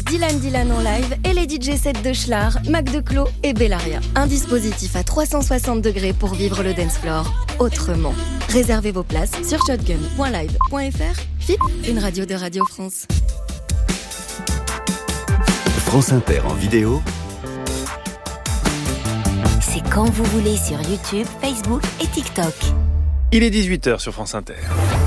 Dylan en live et les DJ sets de Schlar, Mac Declos et Bellaria. Un dispositif à 360 degrés pour vivre le dance floor autrement. Réservez vos places sur shotgun.live.fr. FIP, une radio de Radio France. France Inter en vidéo. C'est quand vous voulez sur YouTube, Facebook et TikTok. Il est 18h sur France Inter.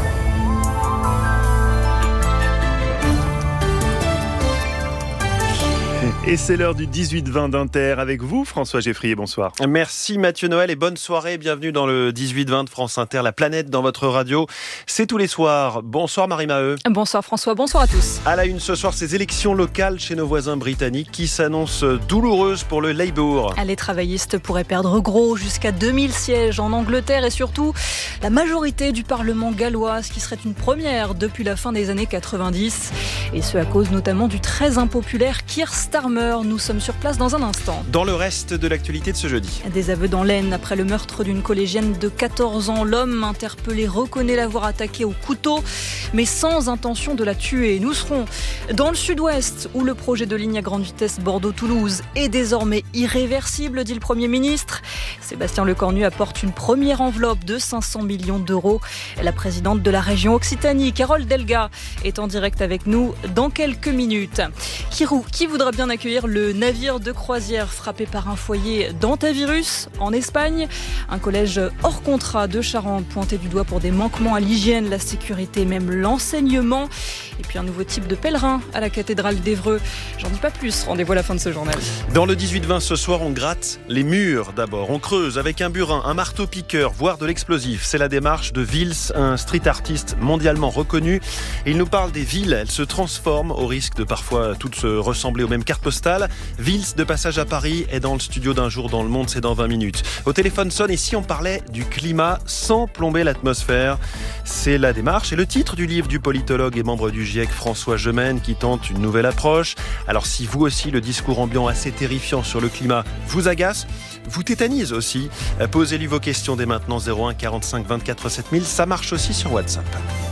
Et c'est l'heure du 18-20 d'Inter avec vous, François Geffrier, bonsoir. Merci Mathieu Noël et bonne soirée. Bienvenue dans le 18-20 de France Inter, la planète dans votre radio. C'est tous les soirs. Bonsoir Marie-Maheu. Bonsoir François, bonsoir à tous. À la une ce soir, ces élections locales chez nos voisins britanniques qui s'annoncent douloureuses pour le Labour. Les travaillistes pourraient perdre gros, jusqu'à 2000 sièges en Angleterre et surtout la majorité du Parlement gallois, ce qui serait une première depuis la fin des années 90. Et ce à cause notamment du très impopulaire Keir Starmer. Nous sommes sur place dans un instant. Dans le reste de l'actualité de ce jeudi. Des aveux dans l'Aisne après le meurtre d'une collégienne de 14 ans. L'homme interpellé reconnaît l'avoir attaquée au couteau, mais sans intention de la tuer. Nous serons dans le sud-ouest où le projet de ligne à grande vitesse Bordeaux-Toulouse est désormais irréversible, dit le Premier ministre. Sébastien Lecornu apporte une première enveloppe de 500 millions d'euros. La présidente de la région Occitanie, Carole Delga, est en direct avec nous dans quelques minutes. Qui voudra bien accueillir le navire de croisière frappé par un foyer d'hantavirus en Espagne. Un collège hors contrat de Charente pointé du doigt pour des manquements à l'hygiène, la sécurité, même l'enseignement. Et puis un nouveau type de pèlerin à la cathédrale d'Évreux. J'en dis pas plus, rendez-vous à la fin de ce journal. Dans le 18-20 ce soir, on gratte les murs d'abord. On creuse avec un burin, un marteau-piqueur, voire de l'explosif. C'est la démarche de Vils, un street artiste mondialement reconnu. Il nous parle des villes, elles se transforment au risque de parfois toutes se ressembler aux mêmes cartes postales. Vils, de passage à Paris, est dans le studio d'Un jour dans le monde, c'est dans 20 minutes. Au téléphone sonne, et si on parlait du climat sans plomber l'atmosphère? C'est la démarche et le titre du livre du politologue et membre du GIEC François Gemène qui tente une nouvelle approche. Alors si vous aussi, le discours ambiant assez terrifiant sur le climat vous agace, vous tétanise aussi, posez-lui vos questions dès maintenant. 01 45 24 7000, ça marche aussi sur WhatsApp.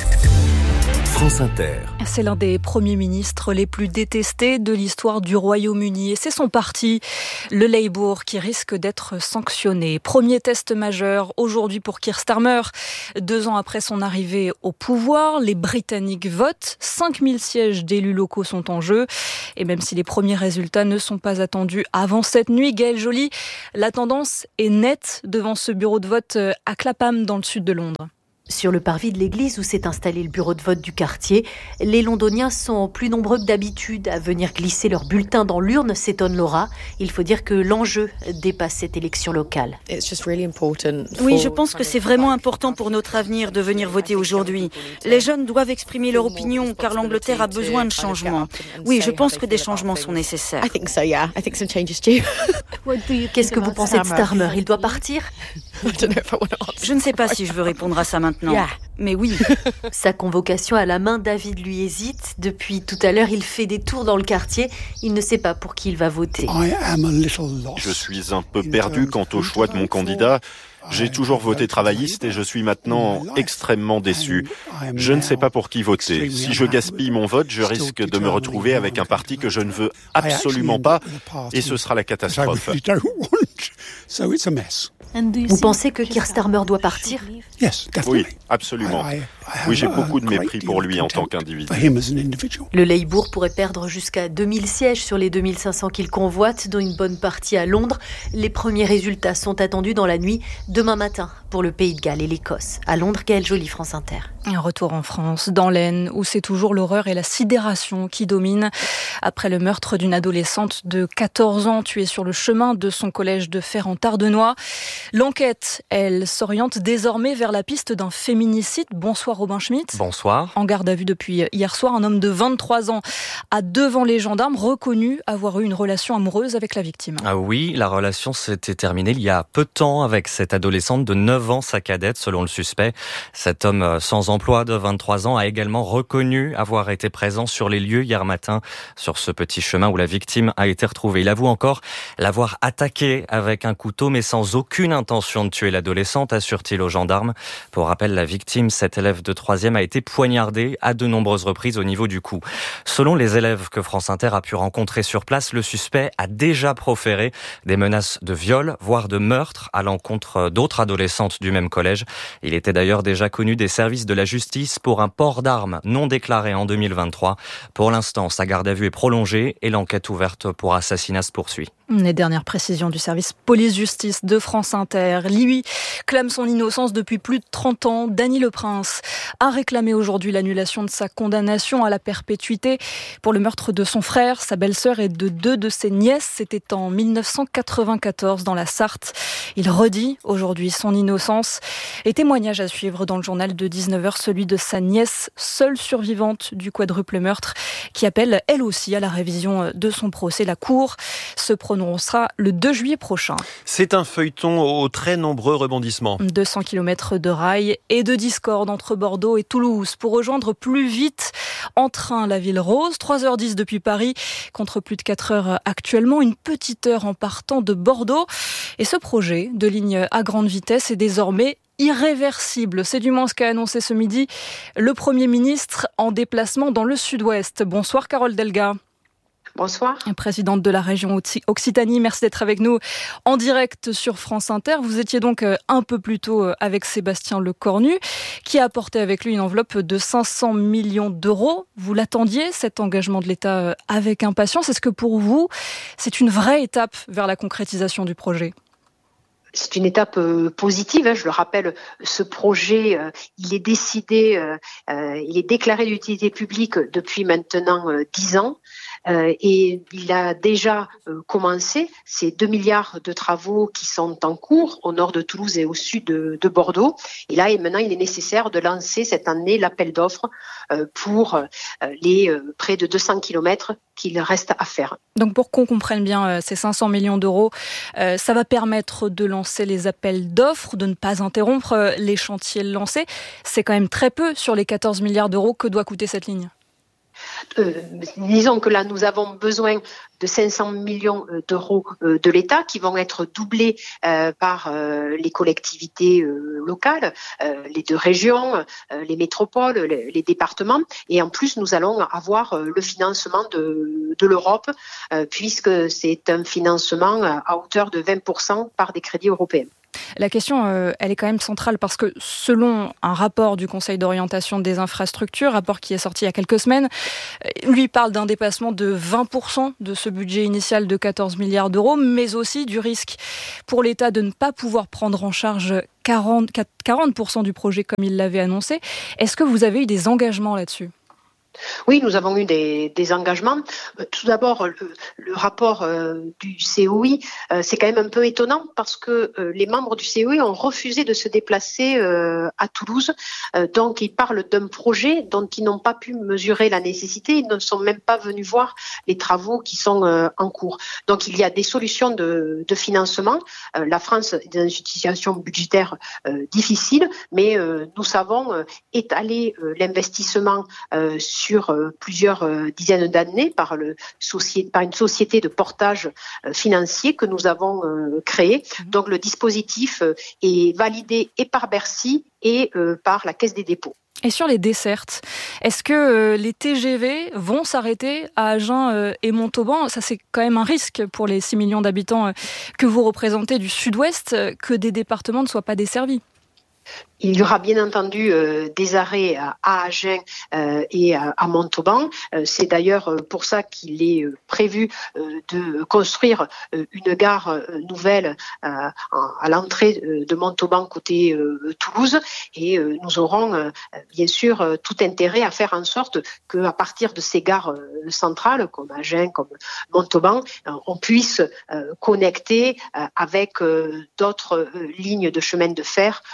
France Inter. C'est l'un des premiers ministres les plus détestés de l'histoire du Royaume-Uni et c'est son parti, le Labour, qui risque d'être sanctionné. Premier test majeur aujourd'hui pour Keir Starmer. 2 ans après son arrivée au pouvoir, les Britanniques votent. 5000 sièges d'élus locaux sont en jeu. Et même si les premiers résultats ne sont pas attendus avant cette nuit, Gaëlle Joly, la tendance est nette devant ce bureau de vote à Clapham dans le sud de Londres. Sur le parvis de l'église où s'est installé le bureau de vote du quartier, les Londoniens sont plus nombreux que d'habitude à venir glisser leur bulletin dans l'urne, s'étonne Laura. Il faut dire que l'enjeu dépasse cette élection locale. Oui, je pense que c'est vraiment important pour notre avenir de venir voter aujourd'hui. Les jeunes doivent exprimer leur opinion car l'Angleterre a besoin de changements. Oui, je pense que des changements sont nécessaires. Qu'est-ce que vous pensez de Starmer? Il doit partir? Je ne sais pas si je veux répondre à ça maintenant. Mais oui. Sa convocation à la main, David lui hésite. Depuis tout à l'heure, il fait des tours dans le quartier. Il ne sait pas pour qui il va voter. Je suis un peu perdu quant au choix de mon candidat. J'ai toujours voté travailliste et je suis maintenant extrêmement déçu. Je ne sais pas pour qui voter. Si je gaspille mon vote, je risque de me retrouver avec un parti que je ne veux absolument pas et ce sera la catastrophe. Vous pensez que Keir Starmer doit partir? Oui, absolument. Oui, j'ai beaucoup de mépris pour lui en tant qu'individu. Le Labour pourrait perdre jusqu'à 2000 sièges sur les 2500 qu'il convoite, dont une bonne partie à Londres. Les premiers résultats sont attendus dans la nuit, demain matin, pour le Pays de Galles et l'Écosse. À Londres, Gaëlle Joly, France Inter. Un retour en France, dans l'Aisne, où c'est toujours l'horreur et la sidération qui dominent. Après le meurtre d'une adolescente de 14 ans tuée sur le chemin de son collège de Ferrand-Tardenois, l'enquête, elle, s'oriente désormais vers la piste d'un féminicide. Bonsoir Robin Schmitt. Bonsoir. En garde à vue depuis hier soir, un homme de 23 ans a devant les gendarmes reconnu avoir eu une relation amoureuse avec la victime. Ah oui, la relation s'était terminée il y a peu de temps avec cette adolescente de 9 ans, sa cadette, selon le suspect. Cet homme sans emploi de 23 ans a également reconnu avoir été présent sur les lieux hier matin, sur ce petit chemin où la victime a été retrouvée. Il avoue encore l'avoir attaqué avec un couteau, mais sans aucune intention de tuer l'adolescente, assure-t-il aux gendarmes. Pour rappel, la victime, cette élève de 3e, a été poignardée à de nombreuses reprises au niveau du cou. Selon les élèves que France Inter a pu rencontrer sur place, le suspect a déjà proféré des menaces de viol, voire de meurtre à l'encontre d'autres adolescentes du même collège. Il était d'ailleurs déjà connu des services de la justice pour un port d'armes non déclaré en 2023. Pour l'instant, sa garde à vue est prolongée et l'enquête ouverte pour assassinat se poursuit. Les dernières précisions du service police-justice de France Inter. Lui clame son innocence depuis plus de 30 ans. Dany Le Prince a réclamé aujourd'hui l'annulation de sa condamnation à la perpétuité pour le meurtre de son frère, sa belle-sœur et de 2 de ses nièces. C'était en 1994 dans la Sarthe. Il redit aujourd'hui son innocence. Et témoignage à suivre dans le journal de 19h, celui de sa nièce, seule survivante du quadruple meurtre, qui appelle elle aussi à la révision de son procès. La Cour se prononcera le 2 juillet prochain. C'est un feuilleton aux très nombreux rebondissements. 200 km de rails et de discorde entre Bordeaux et Toulouse pour rejoindre plus vite en train la ville rose. 3h10 depuis Paris contre plus de 4 heures actuellement. Une petite heure en partant de Bordeaux. Et ce projet de ligne à grande vitesse est désormais irréversible. C'est du moins ce qu'a annoncé ce midi le Premier ministre en déplacement dans le sud-ouest. Bonsoir Carole Delga. Bonsoir. Présidente de la région Occitanie, merci d'être avec nous en direct sur France Inter. Vous étiez donc un peu plus tôt avec Sébastien Lecornu, qui a apporté avec lui une enveloppe de 500 millions d'euros. Vous l'attendiez, cet engagement de l'État, avec impatience. Est-ce que pour vous, c'est une vraie étape vers la concrétisation du projet ? C'est une étape positive. Je le rappelle, ce projet, il est décidé, il est déclaré d'utilité publique depuis maintenant 10 ans. Et il a déjà commencé ces 2 milliards de travaux qui sont en cours au nord de Toulouse et au sud de Bordeaux. Et là, maintenant, il est nécessaire de lancer cette année l'appel d'offres pour les près de 200 kilomètres qu'il reste à faire. Donc pour qu'on comprenne bien ces 500 millions d'euros, ça va permettre de lancer les appels d'offres, de ne pas interrompre les chantiers lancés. C'est quand même très peu sur les 14 milliards d'euros que doit coûter cette ligne. Disons que là, nous avons besoin de 500 millions d'euros de l'État qui vont être doublés par les collectivités locales, les 2 régions, les métropoles, les départements. Et en plus, nous allons avoir le financement de l'Europe puisque c'est un financement à hauteur de 20% par des crédits européens. La question, elle est quand même centrale parce que selon un rapport du Conseil d'orientation des infrastructures, rapport qui est sorti il y a quelques semaines, lui parle d'un dépassement de 20% de ce budget initial de 14 milliards d'euros, mais aussi du risque pour l'État de ne pas pouvoir prendre en charge 40% du projet comme il l'avait annoncé. Est-ce que vous avez eu des engagements là-dessus ? Oui, nous avons eu des engagements. Tout d'abord, le rapport du COI, c'est quand même un peu étonnant parce que les membres du COI ont refusé de se déplacer à Toulouse. Donc, ils parlent d'un projet dont ils n'ont pas pu mesurer la nécessité. Ils ne sont même pas venus voir les travaux qui sont en cours. Donc, il y a des solutions de financement. La France est dans une situation budgétaire difficile, mais nous savons étaler l'investissement sur plusieurs dizaines d'années par une société de portage financier que nous avons créée. Donc le dispositif est validé et par Bercy et par la Caisse des dépôts. Et sur les dessertes, est-ce que les TGV vont s'arrêter à Agen et Montauban ? Ça, c'est quand même un risque pour les 6 millions d'habitants que vous représentez du Sud-Ouest, que des départements ne soient pas desservis. Il y aura bien entendu des arrêts à Agen et à Montauban. C'est d'ailleurs pour ça qu'il est prévu de construire une gare nouvelle à l'entrée de Montauban côté Toulouse. Et nous aurons bien sûr tout intérêt à faire en sorte qu'à partir de ces gares centrales, comme Agen, comme Montauban, on puisse connecter avec d'autres lignes de chemin de fer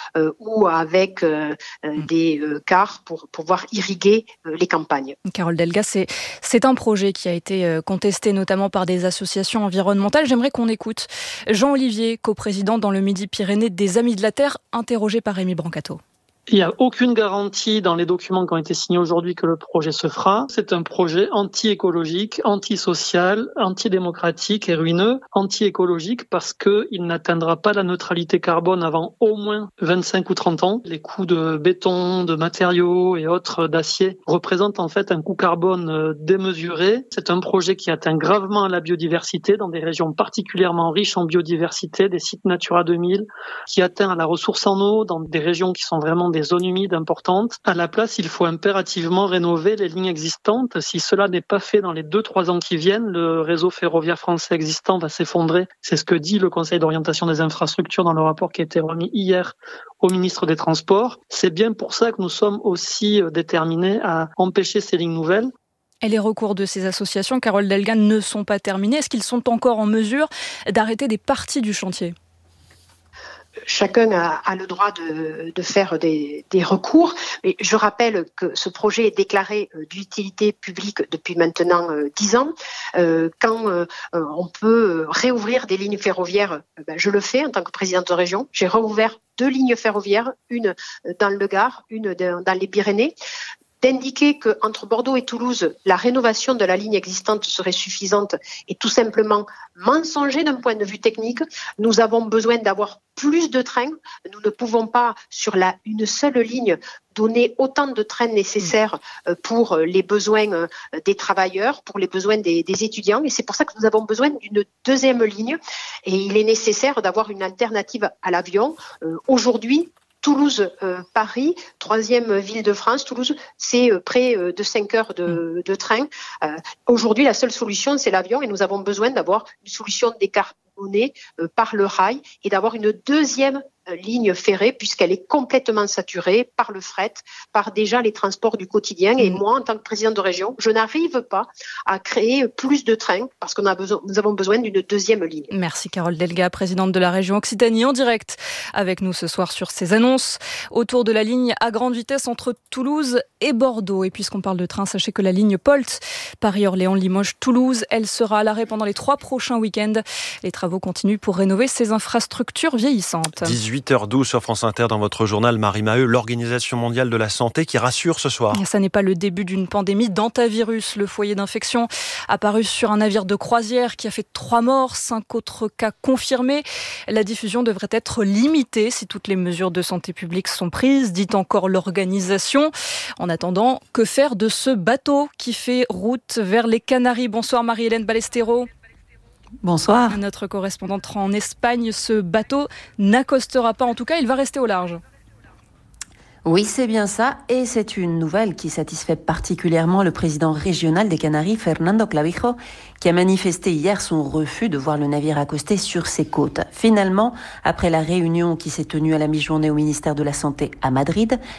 ou avec des cars pour pouvoir irriguer les campagnes. Carole Delga, c'est un projet qui a été contesté notamment par des associations environnementales. J'aimerais qu'on écoute Jean-Olivier, coprésident dans le Midi-Pyrénées des Amis de la Terre, interrogé par Rémi Brancato. Il n'y a aucune garantie dans les documents qui ont été signés aujourd'hui que le projet se fera. C'est un projet anti-écologique, anti-social, anti-démocratique et ruineux. Anti-écologique parce qu'il n'atteindra pas la neutralité carbone avant au moins 25 ou 30 ans. Les coûts de béton, de matériaux et autres d'acier représentent en fait un coût carbone démesuré. C'est un projet qui atteint gravement la biodiversité dans des régions particulièrement riches en biodiversité, des sites Natura 2000, qui atteint la ressource en eau dans des régions qui sont vraiment des zones humides importantes. À la place, il faut impérativement rénover les lignes existantes. Si cela n'est pas fait dans les 2-3 ans qui viennent, le réseau ferroviaire français existant va s'effondrer. C'est ce que dit le Conseil d'orientation des infrastructures dans le rapport qui a été remis hier au ministre des Transports. C'est bien pour ça que nous sommes aussi déterminés à empêcher ces lignes nouvelles. Et les recours de ces associations, Carole Delga, ne sont pas terminés. Est-ce qu'ils sont encore en mesure d'arrêter des parties du chantier ? Chacun a le droit de faire des recours, mais je rappelle que ce projet est déclaré d'utilité publique depuis maintenant 10 ans. Quand on peut réouvrir des lignes ferroviaires, je le fais en tant que présidente de région. J'ai réouvert 2 lignes ferroviaires, une dans le Gard, une dans les Pyrénées. D'indiquer qu'entre Bordeaux et Toulouse, la rénovation de la ligne existante serait suffisante est tout simplement mensonger d'un point de vue technique. Nous avons besoin d'avoir plus de trains. Nous ne pouvons pas, sur une seule ligne, donner autant de trains nécessaires pour les besoins des travailleurs, pour les besoins des étudiants. Et c'est pour ça que nous avons besoin d'une deuxième ligne. Et il est nécessaire d'avoir une alternative à l'avion. Aujourd'hui, Toulouse-Paris, 3e ville de France. Toulouse, c'est près de 5 heures de train. Aujourd'hui, la seule solution, c'est l'avion et nous avons besoin d'avoir une solution décarbonée par le rail et d'avoir une deuxième ligne ferrée puisqu'elle est complètement saturée par le fret, par déjà les transports du quotidien. Et moi, en tant que présidente de région, je n'arrive pas à créer plus de trains parce que nous avons besoin d'une deuxième ligne. Merci Carole Delga, présidente de la région Occitanie, en direct avec nous ce soir sur ces annonces autour de la ligne à grande vitesse entre Toulouse et Bordeaux. Et puisqu'on parle de train, sachez que la ligne POLT, Paris-Orléans-Limoges-Toulouse, elle sera à l'arrêt pendant les 3 prochains week-ends. Les travaux continuent pour rénover ces infrastructures vieillissantes. 18h12 sur France Inter dans votre journal, Marie Maheu, l'Organisation mondiale de la santé qui rassure ce soir. Ça n'est pas le début d'une pandémie d'hantavirus. Le foyer d'infection apparu sur un navire de croisière qui a fait 3 morts, 5 autres cas confirmés. La diffusion devrait être limitée si toutes les mesures de santé publique sont prises, dit encore l'organisation. En attendant, que faire de ce bateau qui fait route vers les Canaries ? Bonsoir Marie-Hélène Ballestero. Bonsoir. Notre correspondante en Espagne, ce bateau n'accostera pas, en tout cas il va rester au large. Oui, c'est bien ça, et c'est une nouvelle qui satisfait particulièrement le président régional des Canaries, Fernando Clavijo, qui a manifesté hier son refus de voir le navire accoster sur ses côtes. Finalement, après la réunion qui s'est tenue à la mi-journée au ministère de la Santé à Madrid,